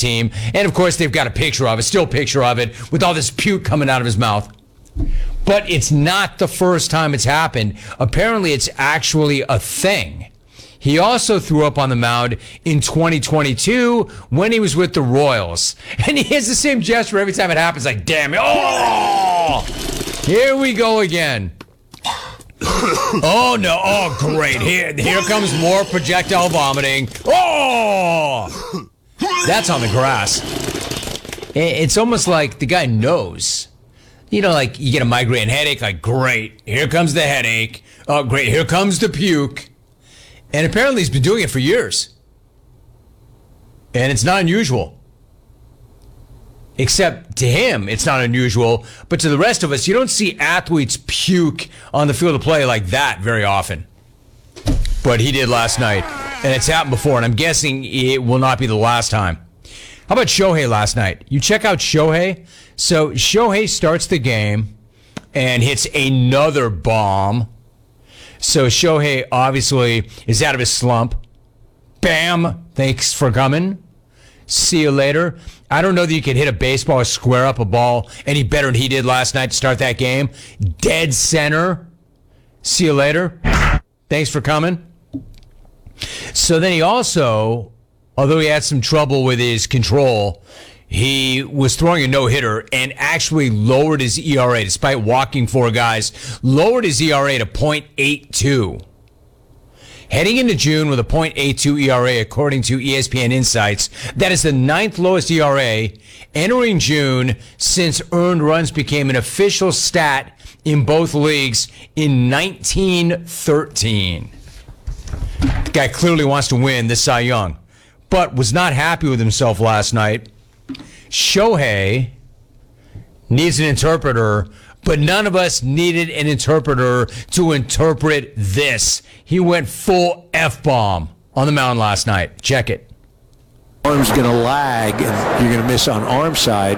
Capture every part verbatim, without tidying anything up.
team. And, of course, they've got a picture of it, still a picture of it, with all this puke coming out of his mouth. But it's not the first time it's happened. Apparently, it's actually a thing. He also threw up on the mound in twenty twenty-two when he was with the Royals. And he has the same gesture every time it happens, like, damn it. Oh! Here we go again. Oh, no. Oh, great. Here, here comes more projectile vomiting. Oh! That's on the grass. It's almost like the guy knows. You know, like you get a migraine headache, like, great. Here comes the headache. Oh, great. Here comes the puke. And apparently he's been doing it for years. And it's not unusual. Except to him, it's not unusual. But to the rest of us, you don't see athletes puke on the field of play like that very often. But he did last night. And it's happened before. And I'm guessing it will not be the last time. How about Shohei last night? You check out Shohei. So Shohei starts the game and hits another bomb. So Shohei obviously is out of his slump. Bam! Thanks for coming. See you later. I don't know that you can hit a baseball or square up a ball any better than he did last night to start that game. Dead center. See you later. Thanks for coming. So then he also, although he had some trouble with his control, he was throwing a no-hitter and actually lowered his E R A, despite walking four guys, lowered his E R A to point eight two. Heading into June with a point eight two E R A, according to E S P N Insights, that is the ninth lowest E R A entering June since earned runs became an official stat in both leagues in nineteen thirteen. The guy clearly wants to win the Cy Young, but was not happy with himself last night. Shohei needs an interpreter, but none of us needed an interpreter to interpret this. He went full F-bomb on the mound last night. Check it. Arm's going to lag, and you're going to miss on arm side.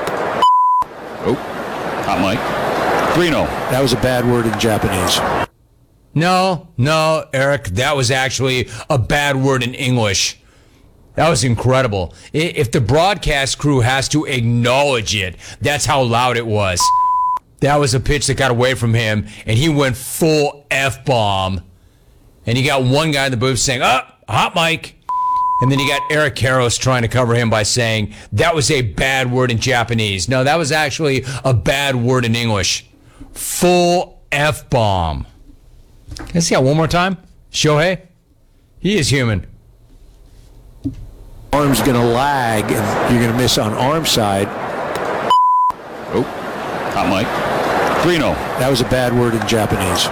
Oh, hot mic. three oh. That was a bad word in Japanese. No, no, Eric, that was actually a bad word in English. That was incredible. If the broadcast crew has to acknowledge it, that's how loud it was. That was a pitch that got away from him, and he went full F-bomb. And you got one guy in the booth saying, oh, hot mic. And then you got Eric Karros trying to cover him by saying, that was a bad word in Japanese. No, that was actually a bad word in English. Full F-bomb. Can I see that one more time? Shohei? He is human. Arm's going to lag, and you're going to miss on arm side. Oh, hot mic. three oh. That was a bad word in Japanese.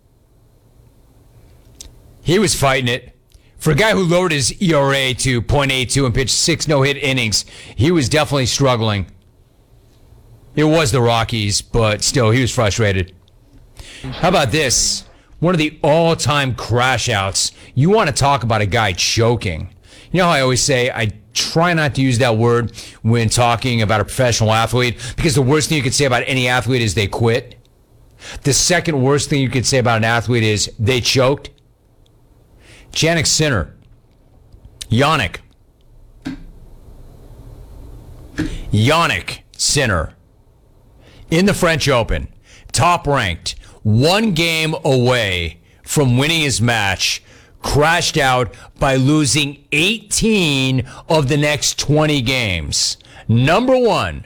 He was fighting it. For a guy who lowered his E R A to point eight two and pitched six no-hit innings, he was definitely struggling. It was the Rockies, but still, he was frustrated. How about this? One of the all-time crash outs. You want to talk about a guy choking. You know how I always say I try not to use that word when talking about a professional athlete, because the worst thing you could say about any athlete is they quit. The second worst thing you could say about an athlete is they choked. Jannik Sinner. Jannik. Jannik Sinner. In the French Open, top ranked, one game away from winning his match, crashed out by losing eighteen of the next twenty games. Number one,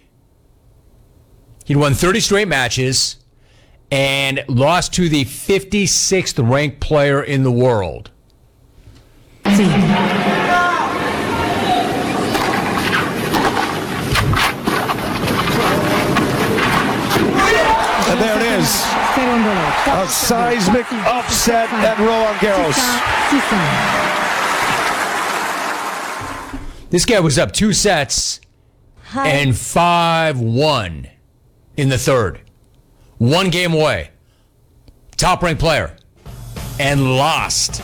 he'd won thirty straight matches and lost to the fifty-sixth ranked player in the world. And there it is. A seismic upset at Roland Garros. This guy was up two sets and five one in the third. One game away. Top-ranked player. And lost.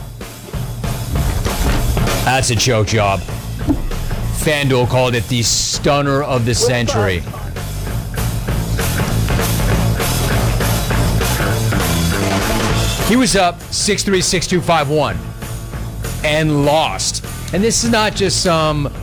That's a choke job. FanDuel called it the stunner of the century. He was up six three, six two, five one and lost. And this is not just some